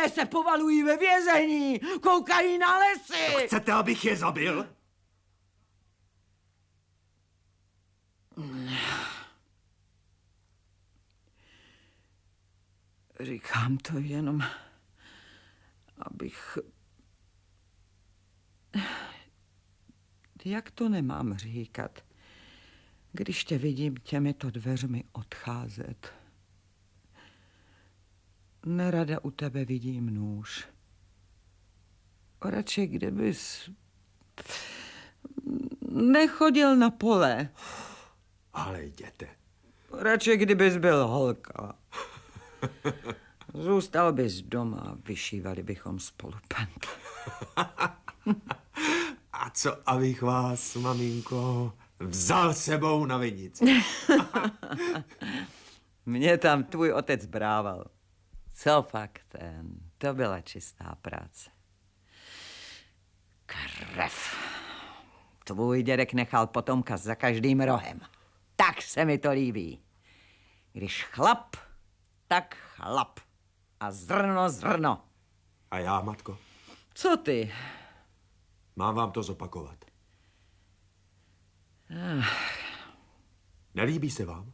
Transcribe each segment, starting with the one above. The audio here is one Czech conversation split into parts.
Mužové se povalují ve vězení, koukají na lesy. Chcete, abych je zabil? Říkám to jenom, abych... Jak to nemám říkat, když tě vidím těmito dveřmi odcházet? Nerada u tebe vidím nůž. Radši kdybys nechodil na pole. Ale jděte. Radši kdybys byl holka. Zůstal bys doma, vyšívali bychom spolu pentle. A co abych vás, maminko, vzal sebou na vinici? Mě tam tvůj otec brával. Co fakt, to byla čistá práce. Krev. Tvůj dědek nechal potomka za každým rohem. Tak se mi to líbí. Když chlap, tak chlap. A zrno, zrno. A já, matko? Co ty? Mám vám to zopakovat. Nelíbí se vám?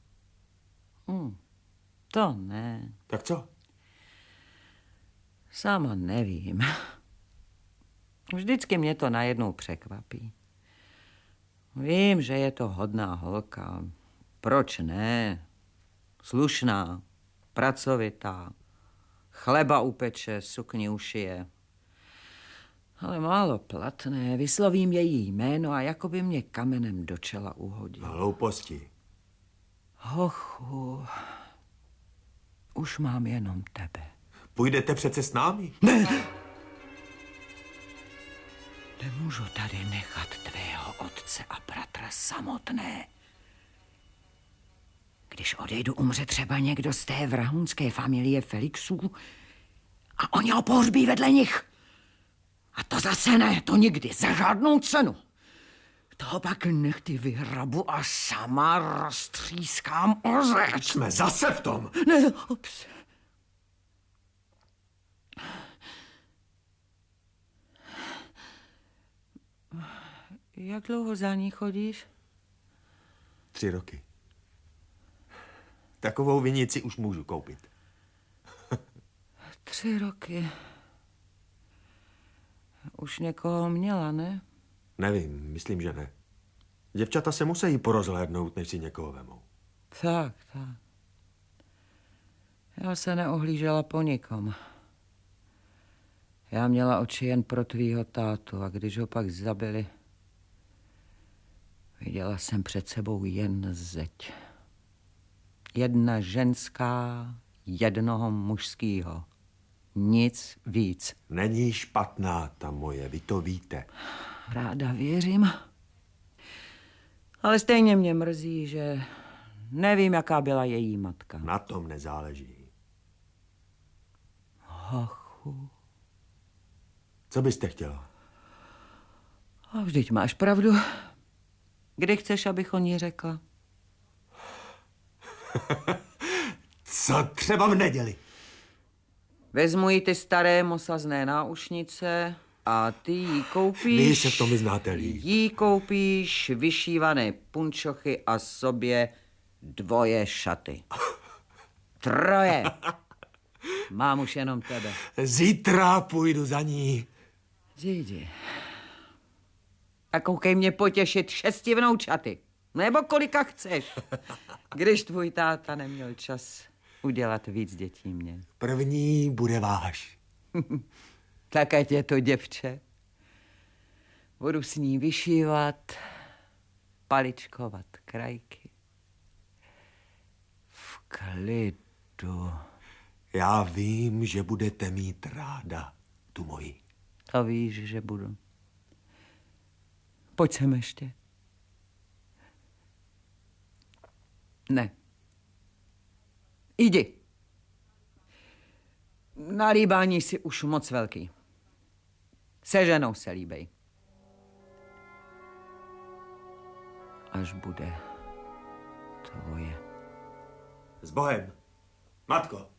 To ne. Tak co? Sama nevím. Vždycky mě to najednou překvapí. Vím, že je to hodná holka. Proč ne? Slušná, pracovitá, chleba upeče, sukni ušije. Ale málo platné, vyslovím její jméno a jako by mě kamenem do čela uhodil. Hlouposti. Hochu, už mám jenom tebe. Půjdete přece s námi? Ne! Nemůžu tady nechat tvého otce a bratra samotné. Když odejdu, umře třeba někdo z té vrahunské familie Felixů a oni ho pohřbí vedle nich. A to zase ne, to nikdy, za žádnou cenu. Toho pak nechty vyhrabu a sama roztřískám o zeď. Jsme zase v tom. Ne, ops. Jak dlouho za ní chodíš? 3 roky. Takovou vinici už můžu koupit. 3 roky. Už někoho měla, ne? Nevím, myslím, že ne. Děvčata se musí porozhlédnout, než si někoho vemou. Tak. Já se neohlížela po nikom. Já měla oči jen pro tvýho tátu a když ho pak zabili, viděla jsem před sebou jen zeď. Jedna ženská, jednoho mužskýho. Nic víc. Není špatná ta moje, vy to víte. Ráda věřím. Ale stejně mě mrzí, že nevím, jaká byla její matka. Na tom nezáleží. Hochu. Co byste chtěla? A vždyť máš pravdu. Kdy chceš, abych o ní řekla? Co třeba v neděli? Vezmu jí ty staré mosazné náušnice a ty jí koupíš... Vy se v tom vyznáte líp. Jí koupíš vyšívané punčochy a sobě 2 šaty. 3. Mám už jenom tebe. Zítra půjdu za ní. Jdi. A koukej mě potěšit 6 vnoučaty. Nebo kolika chceš. Když tvůj táta neměl čas udělat víc dětí mě. První bude váš. Tak ať je to děvče. Budu s ní vyšívat, paličkovat krajky. V klidu. Já vím, že budete mít ráda tu moji. To víš, že budu. Pojď sem ještě. Ne. Jdi. Na líbání jsi už moc velký. Se ženou se líbej. Až bude tvoje. S Bohem. Matko.